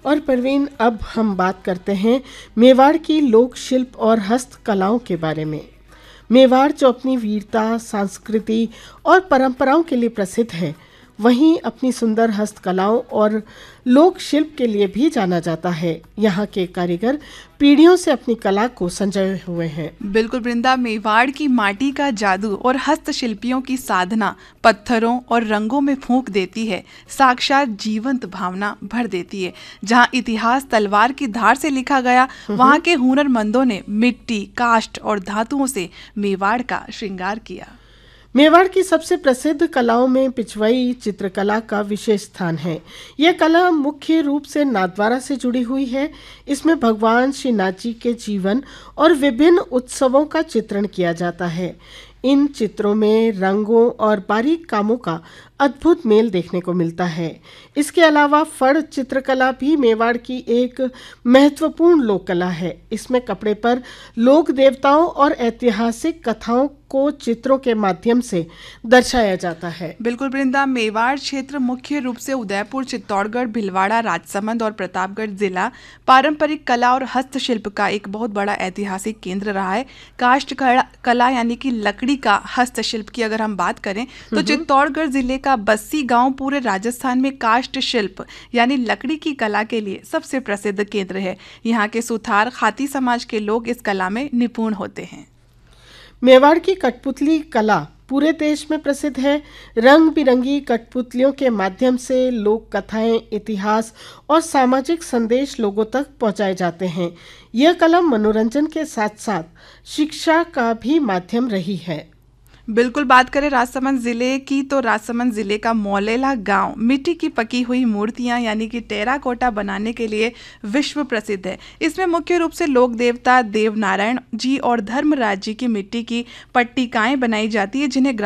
और परवीन, अब हम बात करते हैं मेवाड़ की लोक शिल्प और हस्तकलाओं के बारे में। मेवाड़ जो अपनी वीरता, संस्कृति और परंपराओं के लिए प्रसिद्ध है, वहीं अपनी सुंदर हस्तकलाओं और लोक शिल्प के लिए भी जाना जाता है। यहाँ के कारीगर पीढ़ियों से अपनी कला को संजोए हुए हैं। बिल्कुल वृंदा, मेवाड़ की माटी का जादू और हस्तशिल्पियों की साधना पत्थरों और रंगों में फूंक देती है, साक्षात जीवंत भावना भर देती है। जहाँ इतिहास तलवार की धार से लिखा गया, वहाँ के हुनरमंदों ने मिट्टी, काष्ठ और धातुओं से मेवाड़ का श्रृंगार किया। मेवाड़ की सबसे प्रसिद्ध कलाओं में पिछवाई चित्रकला का विशेष स्थान है। यह कला मुख्य रूप से नाथद्वारा से जुड़ी हुई है। इसमें भगवान श्री नाथ जी के जीवन और विभिन्न उत्सवों का चित्रण किया जाता है। इन चित्रों में रंगों और बारीक कामों का अद्भुत मेल देखने को मिलता है। इसके अलावा फड़ चित्रकला भी मेवाड़ की एक महत्वपूर्ण लोक कला है। इसमें कपड़े पर लोक देवताओं और ऐतिहासिक कथाओं को चित्रों के माध्यम से दर्शाया जाता है। बिल्कुल वृंदा, मेवाड़ क्षेत्र मुख्य रूप से उदयपुर, चित्तौड़गढ़, भीलवाड़ा, राजसमंद और प्रतापगढ़ जिला पारंपरिक कला और हस्तशिल्प का एक बहुत बड़ा ऐतिहासिक केंद्र रहा है। काष्ठ कला यानी कि लकड़ी का हस्तशिल्प की अगर हम बात करें तो चित्तौड़गढ़ जिले का बस्सी गांव पूरे राजस्थान में काष्ठ शिल्प यानी लकड़ी की कला के लिए सबसे प्रसिद्ध केंद्र है। यहाँ के सुथार खाती समाज के लोग इस कला में निपुण होते हैं। मेवाड़ की कठपुतली कला पूरे देश में प्रसिद्ध है। रंग बिरंगी कठपुतलियों के माध्यम से लोक कथाएं, इतिहास और सामाजिक संदेश लोगों तक पहुंचाए जाते हैं। यह कला मनोरंजन के साथ साथ शिक्षा का भी माध्यम रही है। बिल्कुल, बात करें राजसमंद जिले की तो राजसमंद जिले का मौलेला गांव मिट्टी की पकी हुई मूर्तियां यानी कि टेराकोटा बनाने के लिए विश्व प्रसिद्ध है। इसमें मुख्य रूप से लोक देवता देवनारायण जी और धर्मराज जी की मिट्टी की पट्टिकाएं बनाई जाती है, जिन्हें